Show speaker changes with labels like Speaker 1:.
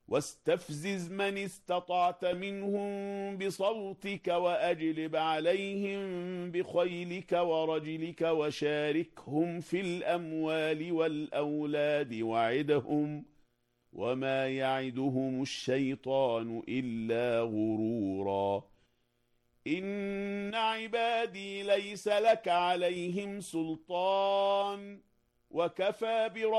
Speaker 1: واستفزز من استطعت منهم بصوتك وأجلب عليهم بخيلك ورجلك وشاركهم في الأموال والأولاد وعدهم وما يعدهم الشيطان إلا غرورا إن عبادي ليس لك عليهم سلطان وكفى بربك